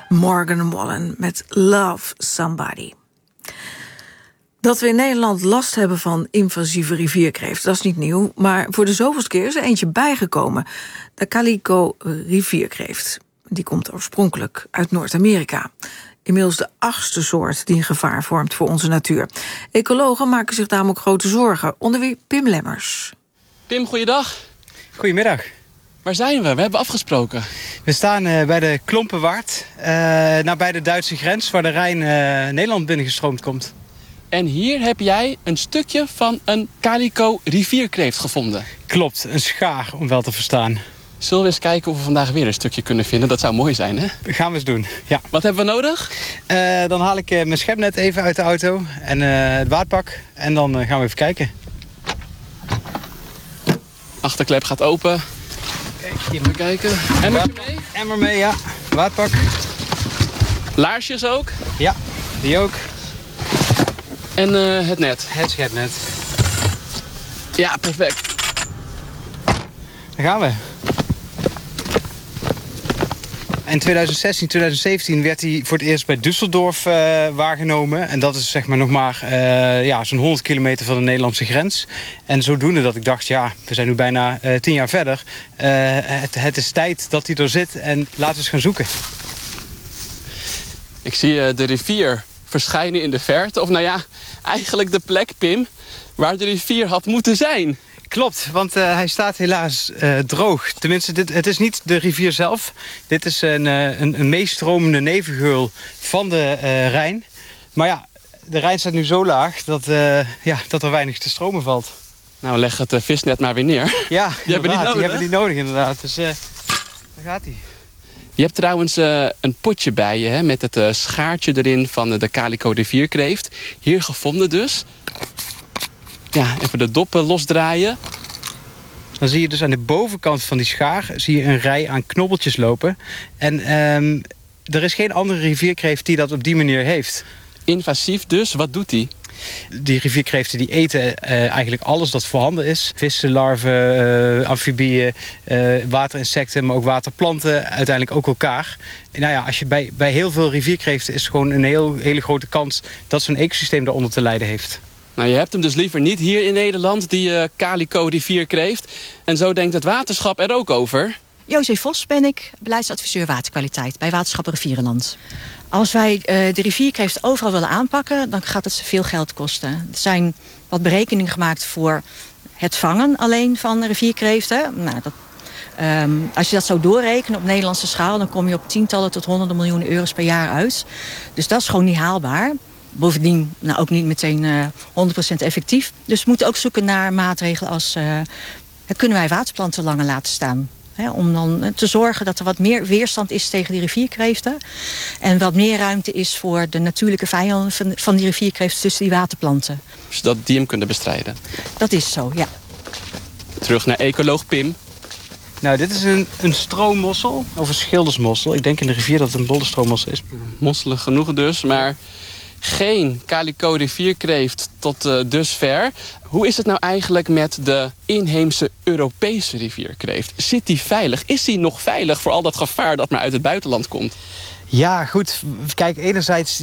Morgan Wallen met Love Somebody. Dat we in Nederland last hebben van invasieve rivierkreeft, dat is niet nieuw. Maar voor de zoveelste keer is er eentje bijgekomen. De calico rivierkreeft. Die komt oorspronkelijk uit Noord-Amerika. Inmiddels de 8e soort die een gevaar vormt voor onze natuur. Ecologen maken zich namelijk grote zorgen, onder wie Pim Lemmers. Pim, goeiedag. Goedemiddag. Waar zijn we? We hebben afgesproken. We staan bij de Klompenwaard, bij de Duitse grens, waar de Rijn Nederland binnengestroomd komt. En hier heb jij een stukje van een calico rivierkreeft gevonden. Klopt, een schaar om wel te verstaan. Zullen we eens kijken of we vandaag weer een stukje kunnen vinden? Dat zou mooi zijn, hè? Dat gaan we eens doen, ja. Wat hebben we nodig? Dan haal ik mijn schepnet even uit de auto en het waadpak. En dan gaan we even kijken. Achterklep gaat open. Kijk, even kijken. Emmer mee? Emmer mee, ja. Waadpak. Laarsjes ook? Ja, die ook. En het net? Het schepnet. Ja, perfect. Daar gaan we. In 2016, 2017 werd hij voor het eerst bij Düsseldorf waargenomen. En dat is zeg maar nog maar zo'n 100 kilometer van de Nederlandse grens. En zodoende dat ik dacht, ja, we zijn nu bijna 10 jaar verder. Het is tijd dat hij er zit en laten we eens gaan zoeken. Ik zie de rivier verschijnen in de verte. Of nou ja, eigenlijk de plek, Pim, waar de rivier had moeten zijn. Klopt, want hij staat helaas droog. Tenminste, het is niet de rivier zelf. Dit is een meestromende nevengeul van de Rijn. Maar ja, de Rijn staat nu zo laag dat er weinig te stromen valt. Nou, leg het visnet maar weer neer. Ja, die hebben die nodig inderdaad. Dus daar gaat hij. Je hebt trouwens een potje bij je, hè, met het schaartje erin van de calico rivierkreeft. Hier gevonden dus. Ja, even de doppen losdraaien. Dan zie je dus aan de bovenkant van die schaar zie je een rij aan knobbeltjes lopen. En er is geen andere rivierkreeft die dat op die manier heeft. Invasief dus, wat doet die? Die rivierkreeften die eten eigenlijk alles dat voorhanden is. Vissen, larven, amfibieën, waterinsecten, maar ook waterplanten. Uiteindelijk ook elkaar. En nou ja, als je bij heel veel rivierkreeften is gewoon een hele grote kans dat zo'n ecosysteem daaronder te lijden heeft. Nou, je hebt hem dus liever niet hier in Nederland, die calico rivierkreeft. En zo denkt het waterschap er ook over. José Vos ben ik, beleidsadviseur waterkwaliteit bij Waterschap Rivierenland. Als wij de rivierkreeft overal willen aanpakken, dan gaat het veel geld kosten. Er zijn wat berekeningen gemaakt voor het vangen alleen van rivierkreeften. Nou, als je dat zou doorrekenen op Nederlandse schaal, dan kom je op tientallen tot honderden miljoenen euro's per jaar uit. Dus dat is gewoon niet haalbaar. Bovendien ook niet meteen 100% effectief. Dus we moeten ook zoeken naar maatregelen als kunnen wij waterplanten langer laten staan. Om dan te zorgen dat er wat meer weerstand is tegen die rivierkreeften. En wat meer ruimte is voor de natuurlijke vijanden van die rivierkreeften tussen die waterplanten. Zodat die hem kunnen bestrijden. Dat is zo, ja. Terug naar ecoloog Pim. Nou, dit is een stroommossel, of een schildersmossel. Ik denk in de rivier dat het een bollenstroommossel is. Mosselig genoeg dus, maar geen calico rivierkreeft tot dusver. Hoe is het nou eigenlijk met de inheemse Europese rivierkreeft? Zit die veilig? Is die nog veilig voor al dat gevaar dat maar uit het buitenland komt? Ja, goed. Kijk, enerzijds,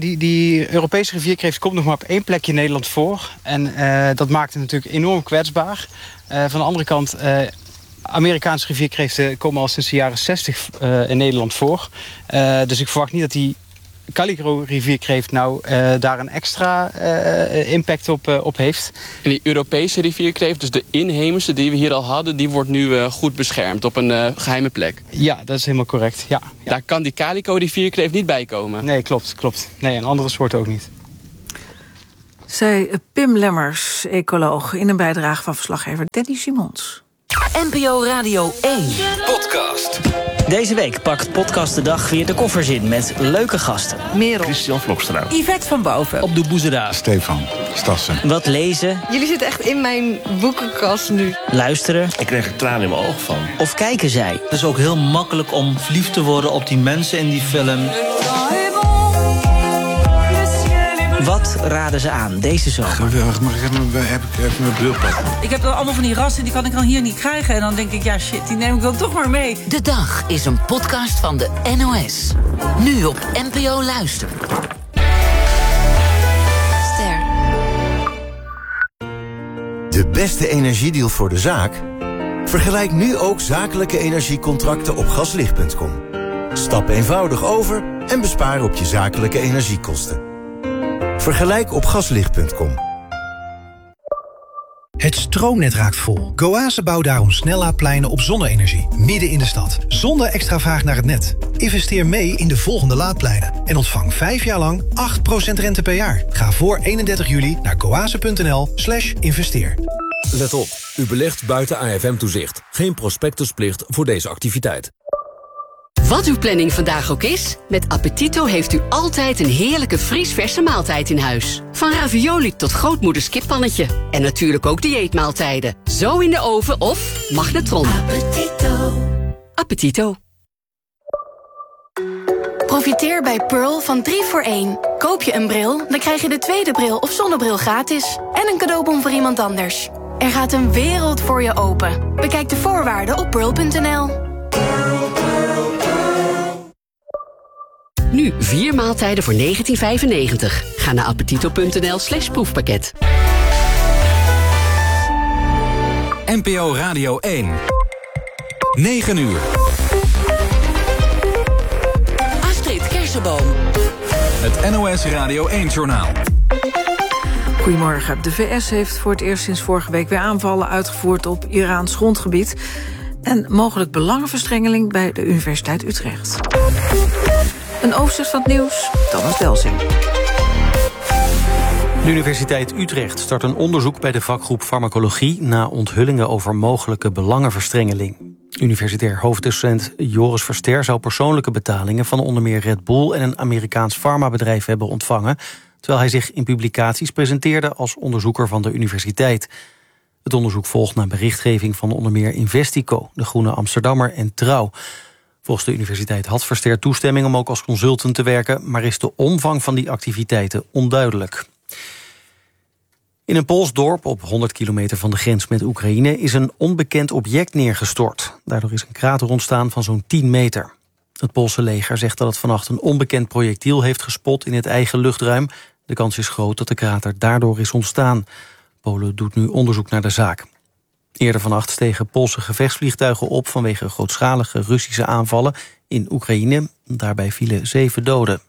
die Europese rivierkreeft komt nog maar op één plekje in Nederland voor. En dat maakt het natuurlijk enorm kwetsbaar. Van de andere kant, Amerikaanse rivierkreeften komen al sinds de jaren 60 in Nederland voor. Dus ik verwacht niet dat die calico rivierkreeft nou daar een extra impact op heeft. En die Europese rivierkreeft, dus de inheemse die we hier al hadden, die wordt nu goed beschermd op een geheime plek. Ja, dat is helemaal correct. Ja. Daar kan die calico rivierkreeft niet bij komen. Nee, klopt. Nee, en andere soorten ook niet. Zei Pim Lemmers, ecoloog, in een bijdrage van verslaggever Danny Simons. NPO Radio 1 Podcast. Deze week pakt Podcast de Dag weer de koffers in met leuke gasten. Merel, Christian Vlokstra. Yvette van Boven, Op de Boezeraar. Stefan Stassen. Wat lezen, Jullie zitten echt in mijn boekenkast nu. luisteren Ik kreeg er tranen in mijn ogen van. of kijken zij. Het is ook heel makkelijk om verliefd te worden op die mensen in die film. Wat raden ze aan deze zomer? Geweldig, maar heb ik even mijn bril pakken? Ik heb dan allemaal van die rassen, die kan ik dan hier niet krijgen. En dan denk ik, ja shit, die neem ik dan toch maar mee. De Dag is een podcast van de NOS. Nu op NPO Luister. Ster. De beste energiedeal voor de zaak? Vergelijk nu ook zakelijke energiecontracten op gaslicht.com. Stap eenvoudig over en bespaar op je zakelijke energiekosten. Vergelijk op gaslicht.com. Het stroomnet raakt vol. Goase bouwt daarom snellaadpleinen op zonne-energie, midden in de stad. Zonder extra vraag naar het net. Investeer mee in de volgende laadpleinen. En ontvang 5 jaar lang 8% rente per jaar. Ga voor 31 juli naar goase.nl/investeer. Let op, u belegt buiten AFM-toezicht. Geen prospectusplicht voor deze activiteit. Wat uw planning vandaag ook is, met Appetito heeft u altijd een heerlijke vriesverse maaltijd in huis. Van ravioli tot grootmoeders kippannetje. En natuurlijk ook dieetmaaltijden. Zo in de oven of magnetron. Appetito. Appetito. Profiteer bij Pearl van 3 voor 1. Koop je een bril, dan krijg je de tweede bril of zonnebril gratis. En een cadeaubon voor iemand anders. Er gaat een wereld voor je open. Bekijk de voorwaarden op pearl.nl. Nu 4 maaltijden voor €19,95. Ga naar appetito.nl/proefpakket. NPO Radio 1. 9 uur. Astrid Kersenboom. Het NOS Radio 1-journaal. Goedemorgen. De VS heeft voor het eerst sinds vorige week weer aanvallen uitgevoerd op Iraans grondgebied. En mogelijk belangenverstrengeling bij de Universiteit Utrecht. Een overzicht van het nieuws, Thomas Delsing. De Universiteit Utrecht start een onderzoek bij de vakgroep farmacologie na onthullingen over mogelijke belangenverstrengeling. Universitair hoofddocent Joris Verster zou persoonlijke betalingen van onder meer Red Bull en een Amerikaans farmabedrijf hebben ontvangen, terwijl hij zich in publicaties presenteerde als onderzoeker van de universiteit. Het onderzoek volgt na berichtgeving van onder meer Investico, De Groene Amsterdammer en Trouw. Volgens de universiteit had Verster toestemming om ook als consultant te werken, maar is de omvang van die activiteiten onduidelijk. In een Pools dorp op 100 kilometer van de grens met Oekraïne is een onbekend object neergestort. Daardoor is een krater ontstaan van zo'n 10 meter. Het Poolse leger zegt dat het vannacht een onbekend projectiel heeft gespot in het eigen luchtruim. De kans is groot dat de krater daardoor is ontstaan. Polen doet nu onderzoek naar de zaak. Eerder vannacht stegen Poolse gevechtsvliegtuigen op vanwege grootschalige Russische aanvallen in Oekraïne. Daarbij vielen 7 doden.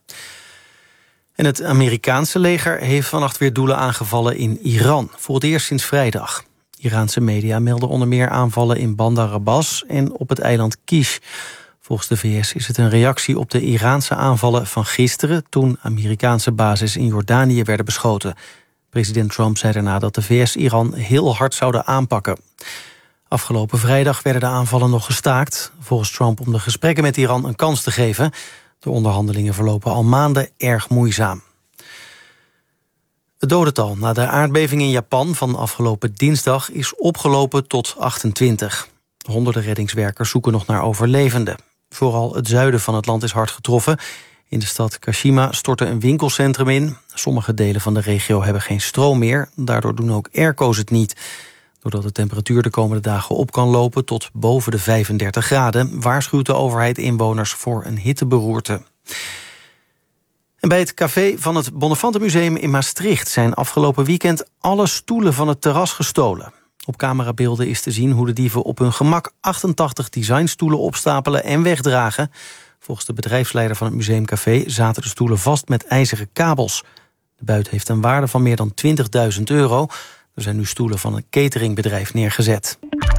En het Amerikaanse leger heeft vannacht weer doelen aangevallen in Iran. Voor het eerst sinds vrijdag. Iraanse media melden onder meer aanvallen in Bandar Abbas en op het eiland Kish. Volgens de VS is het een reactie op de Iraanse aanvallen van gisteren, toen Amerikaanse bases in Jordanië werden beschoten. President Trump zei daarna dat de VS Iran heel hard zouden aanpakken. Afgelopen vrijdag werden de aanvallen nog gestaakt. Volgens Trump om de gesprekken met Iran een kans te geven. De onderhandelingen verlopen al maanden erg moeizaam. Het dodental na de aardbeving in Japan van afgelopen dinsdag is opgelopen tot 28. Honderden reddingswerkers zoeken nog naar overlevenden. Vooral het zuiden van het land is hard getroffen. In de stad Kashima stortte een winkelcentrum in. Sommige delen van de regio hebben geen stroom meer. Daardoor doen ook airco's het niet. Doordat de temperatuur de komende dagen op kan lopen tot boven de 35 graden... waarschuwt de overheid inwoners voor een hitteberoerte. En bij het café van het Bonnefantenmuseum in Maastricht zijn afgelopen weekend alle stoelen van het terras gestolen. Op camerabeelden is te zien hoe de dieven op hun gemak 88 designstoelen opstapelen en wegdragen. Volgens de bedrijfsleider van het museumcafé zaten de stoelen vast met ijzeren kabels. De buit heeft een waarde van meer dan €20.000. Er zijn nu stoelen van een cateringbedrijf neergezet.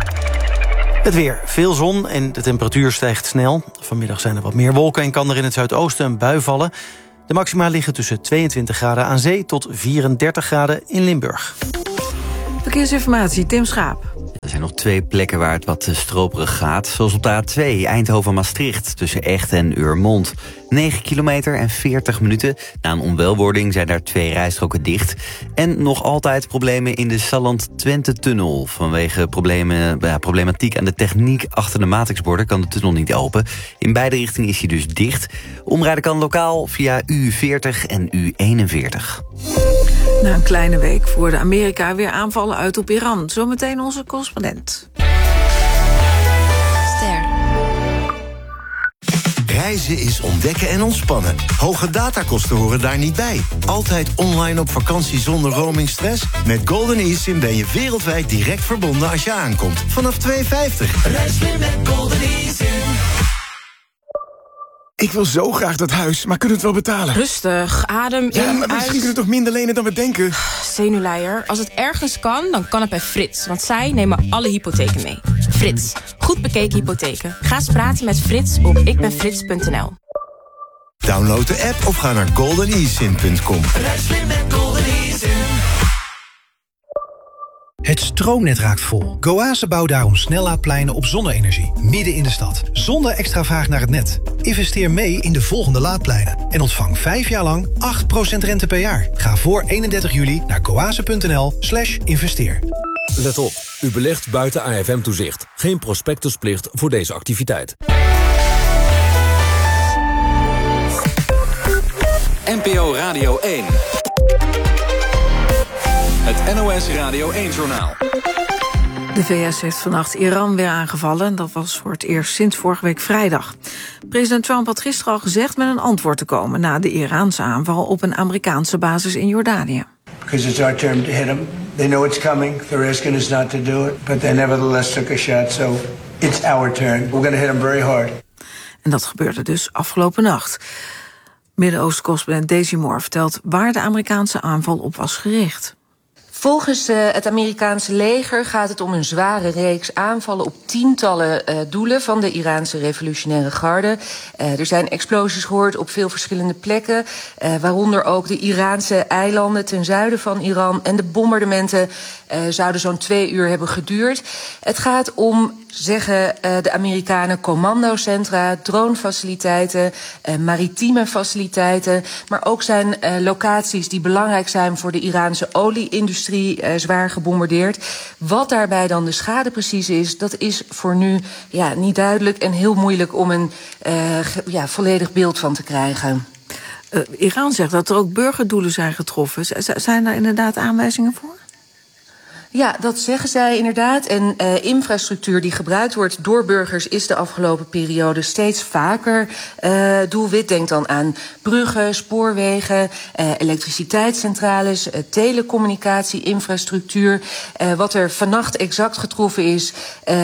Het weer. Veel zon en de temperatuur stijgt snel. Vanmiddag zijn er wat meer wolken en kan er in het zuidoosten een bui vallen. De maxima liggen tussen 22 graden aan zee tot 34 graden in Limburg. Verkeersinformatie, Tim Schaap. Er zijn nog 2 plekken waar het wat stroperig gaat. Zoals op de A2 Eindhoven-Maastricht tussen Echt en Urmond. 9 kilometer en 40 minuten. Na een onwelwording zijn daar 2 rijstroken dicht. En nog altijd problemen in de Salland-Twente-tunnel. Vanwege problematiek aan de techniek achter de matrixborden kan de tunnel niet open. In beide richtingen is hij dus dicht. Omrijden kan lokaal via U40 en U41. Na een kleine week voerde Amerika weer aanvallen uit op Iran. Zometeen onze correspondent. Reizen is ontdekken en ontspannen. Hoge datakosten horen daar niet bij. Altijd online op vakantie zonder roamingstress? Met Golden eSIM ben je wereldwijd direct verbonden als je aankomt. Vanaf €2,50. Reis weer met Golden eSIM. Ik wil zo graag dat huis, maar kunnen we het wel betalen? Rustig, adem in, maar misschien kunnen we toch minder lenen dan we denken? Zenuwleier, als het ergens kan, dan kan het bij Frits. Want zij nemen alle hypotheken mee. Frits, goed bekeken hypotheken. Ga eens praten met Frits op ikbenfrits.nl. Download de app of ga naar goldenesim.com. Reis weer met Golden eSIM. Het stroomnet raakt vol. Goase bouwt daarom snellaadpleinen op zonne-energie, midden in de stad. Zonder extra vraag naar het net. Investeer mee in de volgende laadpleinen. En ontvang 5 jaar lang 8% rente per jaar. Ga voor 31 juli naar goase.nl/investeer. Let op, u belegt buiten AFM-toezicht. Geen prospectusplicht voor deze activiteit. NPO Radio 1. Het NOS Radio 1-journaal. De VS heeft vannacht Iran weer aangevallen. Dat was voor het eerst sinds vorige week vrijdag. President Trump had gisteren al gezegd met een antwoord te komen na de Iraanse aanval op een Amerikaanse basis in Jordanië. Because it's our turn to hit them. They know it's coming. They're asking us not to do it. But they nevertheless took a shot. So it's our turn. We're going to hit them very hard. En dat gebeurde dus afgelopen nacht. Midden-Oosten-correspondent Daisy Moore vertelt waar de Amerikaanse aanval op was gericht. Volgens het Amerikaanse leger gaat het om een zware reeks aanvallen op tientallen doelen van de Iraanse revolutionaire garde. Er zijn explosies gehoord op veel verschillende plekken, waaronder ook de Iraanse eilanden ten zuiden van Iran. En de bombardementen zouden zo'n 2 uur hebben geduurd. Het gaat om, zeggen de Amerikanen, commandocentra, dronefaciliteiten, maritieme faciliteiten. Maar ook zijn locaties die belangrijk zijn voor de Iraanse olieindustrie zwaar gebombardeerd. Wat daarbij dan de schade precies is, dat is voor nu niet duidelijk en heel moeilijk om een volledig beeld van te krijgen. Iran zegt dat er ook burgerdoelen zijn getroffen. Zijn daar inderdaad aanwijzingen voor? Ja, dat zeggen zij inderdaad. En infrastructuur die gebruikt wordt door burgers is de afgelopen periode steeds vaker doelwit. Denk dan aan bruggen, spoorwegen, elektriciteitscentrales, telecommunicatie-infrastructuur. Wat er vannacht exact getroffen is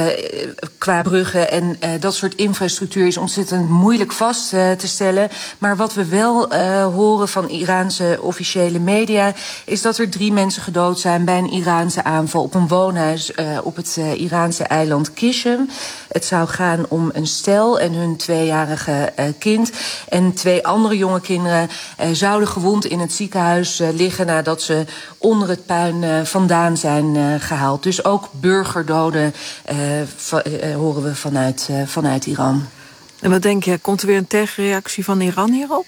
qua bruggen en dat soort infrastructuur is ontzettend moeilijk vast te stellen. Maar wat we wel horen van Iraanse officiële media is dat er 3 mensen gedood zijn bij een Iraanse aanval op een woonhuis op het Iraanse eiland Qishm. Het zou gaan om een stel en hun 2-jarige kind. En 2 andere jonge kinderen zouden gewond in het ziekenhuis liggen nadat ze onder het puin vandaan zijn gehaald. Dus ook burgerdoden horen we vanuit Iran. En wat denk je, komt er weer een tegenreactie van Iran hierop?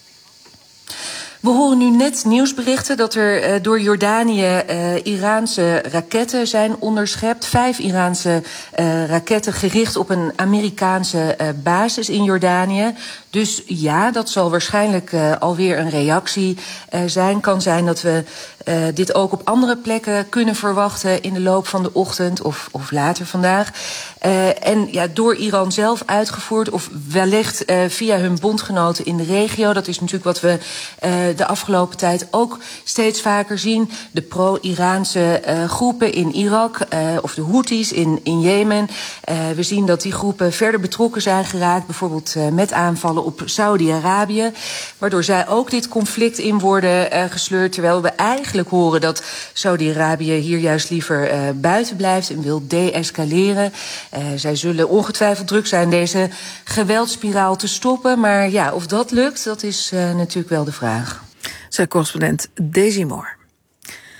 We horen nu net nieuwsberichten dat er door Jordanië Iraanse raketten zijn onderschept. 5 Iraanse raketten gericht op een Amerikaanse basis in Jordanië. Dus ja, dat zal waarschijnlijk alweer een reactie zijn. Kan zijn dat we dit ook op andere plekken kunnen verwachten in de loop van de ochtend of later vandaag. En door Iran zelf uitgevoerd of wellicht via hun bondgenoten in de regio. Dat is natuurlijk wat we de afgelopen tijd ook steeds vaker zien. De pro-Iraanse groepen in Irak of de Houthis in Jemen. We zien dat die groepen verder betrokken zijn geraakt, bijvoorbeeld met aanvallen op Saudi-Arabië, waardoor zij ook dit conflict in worden gesleurd, terwijl we eigenlijk horen dat Saudi-Arabië hier juist liever buiten blijft en wil deescaleren. Zij zullen ongetwijfeld druk zijn deze geweldspiraal te stoppen, maar of dat lukt, dat is natuurlijk wel de vraag. Zij correspondent Daisy Moore.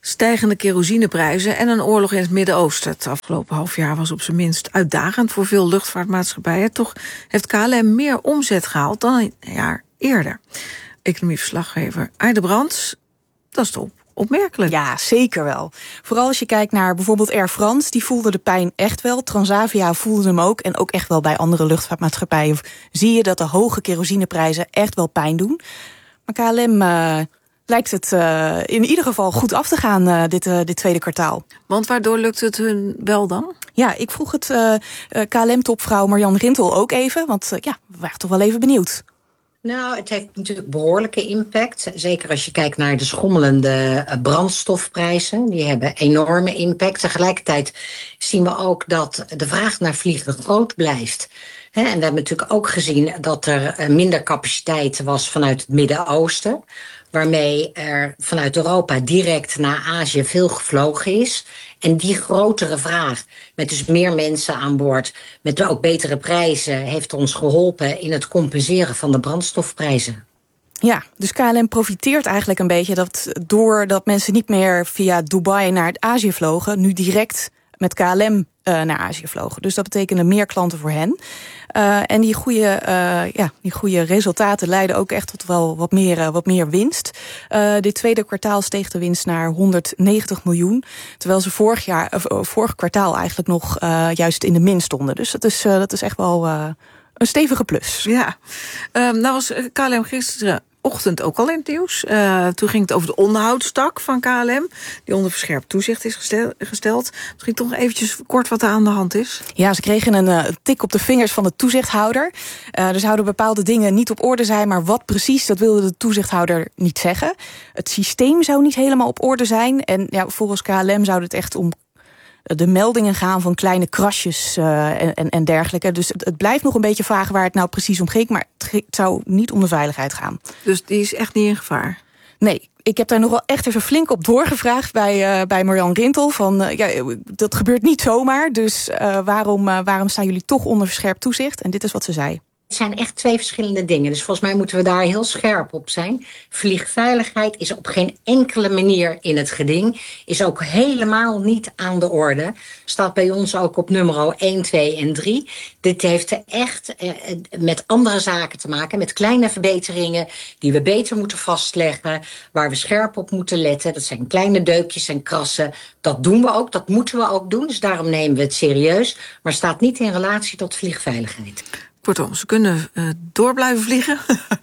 Stijgende kerosineprijzen en een oorlog in het Midden-Oosten. Het afgelopen half jaar was op zijn minst uitdagend voor veel luchtvaartmaatschappijen. Toch heeft KLM meer omzet gehaald dan een jaar eerder. Economieverslaggever Aida Brands, dat is toch opmerkelijk. Ja, zeker wel. Vooral als je kijkt naar bijvoorbeeld Air France, die voelde de pijn echt wel. Transavia voelde hem ook. En ook echt wel bij andere luchtvaartmaatschappijen zie je dat de hoge kerosineprijzen echt wel pijn doen. Maar KLM lijkt het in ieder geval goed af te gaan dit tweede kwartaal. Want waardoor lukt het hun wel dan? Ja, ik vroeg het KLM-topvrouw Marjan Rintel ook even. Want we waren toch wel even benieuwd. Nou, het heeft natuurlijk behoorlijke impact. Zeker als je kijkt naar de schommelende brandstofprijzen. Die hebben enorme impact. Tegelijkertijd zien we ook dat de vraag naar vliegen groot blijft. En we hebben natuurlijk ook gezien dat er minder capaciteit was vanuit het Midden-Oosten. Waarmee er vanuit Europa direct naar Azië veel gevlogen is. En die grotere vraag, met dus meer mensen aan boord, met ook betere prijzen, heeft ons geholpen in het compenseren van de brandstofprijzen. Ja, dus KLM profiteert eigenlijk een beetje dat doordat mensen niet meer via Dubai naar Azië vlogen, nu direct met KLM naar Azië vlogen. Dus dat betekende meer klanten voor hen. En die goede resultaten leiden ook echt tot wel wat meer winst. Dit tweede kwartaal steeg de winst naar 190 miljoen. Terwijl ze vorig kwartaal eigenlijk nog juist in de min stonden. Dus dat is echt wel een stevige plus. Ja, nou was KLM gisterenochtend ook al in het nieuws. Toen ging het over de onderhoudstak van KLM, die onder verscherpt toezicht is gesteld. Misschien toch eventjes kort wat er aan de hand is. Ja, ze kregen een tik op de vingers van de toezichthouder. Er zouden bepaalde dingen niet op orde zijn, maar wat precies, dat wilde de toezichthouder niet zeggen. Het systeem zou niet helemaal op orde zijn. En ja, volgens KLM zou het echt om de meldingen gaan van kleine crashes en dergelijke. Dus het blijft nog een beetje vragen waar het nou precies om ging, maar het zou niet om de veiligheid gaan. Dus die is echt niet in gevaar? Nee, ik heb daar nog wel echt even flink op doorgevraagd bij Marjan Rintel. Van dat gebeurt niet zomaar, dus waarom staan jullie toch onder verscherpt toezicht? En dit is wat ze zei. Het zijn echt twee verschillende dingen. Dus volgens mij moeten we daar heel scherp op zijn. Vliegveiligheid is op geen enkele manier in het geding. Is ook helemaal niet aan de orde. Staat bij ons ook op nummer 1, 2 en 3. Dit heeft echt met andere zaken te maken. Met kleine verbeteringen die we beter moeten vastleggen. Waar we scherp op moeten letten. Dat zijn kleine deukjes en krassen. Dat doen we ook. Dat moeten we ook doen. Dus daarom nemen we het serieus. Maar staat niet in relatie tot vliegveiligheid. Kortom, ze kunnen door blijven vliegen.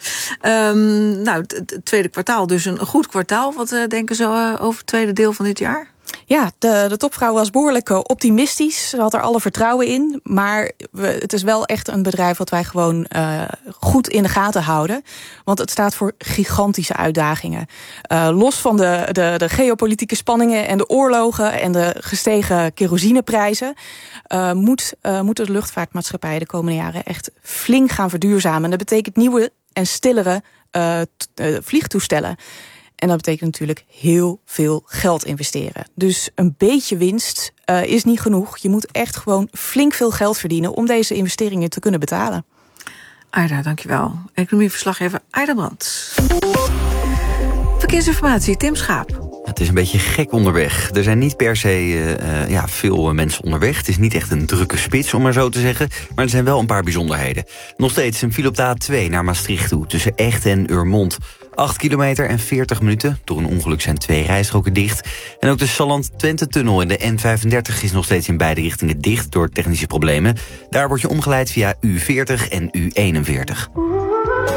Het tweede kwartaal, dus een goed kwartaal. Wat denken ze over het tweede deel van dit jaar? Ja, de topvrouw was behoorlijk optimistisch. Ze had er alle vertrouwen in. Maar het is wel echt een bedrijf wat wij gewoon goed in de gaten houden. Want het staat voor gigantische uitdagingen. Los van de geopolitieke spanningen en de oorlogen en de gestegen kerosineprijzen, moeten de luchtvaartmaatschappijen de komende jaren echt flink gaan verduurzamen. En dat betekent nieuwe en stillere vliegtoestellen. En dat betekent natuurlijk heel veel geld investeren. Dus een beetje winst is niet genoeg. Je moet echt gewoon flink veel geld verdienen om deze investeringen te kunnen betalen. Aida, dankjewel. Economieverslaggever Aida Brands. Verkeersinformatie, Tim Schaap. Het is een beetje gek onderweg. Er zijn niet per se veel mensen onderweg. Het is niet echt een drukke spits, om maar zo te zeggen. Maar er zijn wel een paar bijzonderheden. Nog steeds een file op de A2 naar Maastricht toe, tussen Echt en Urmond. 8 kilometer en 40 minuten. Door een ongeluk zijn 2 rijstroken dicht. En ook de Salland-Twente-tunnel in de N35 is nog steeds in beide richtingen dicht door technische problemen. Daar word je omgeleid via U40 en U41.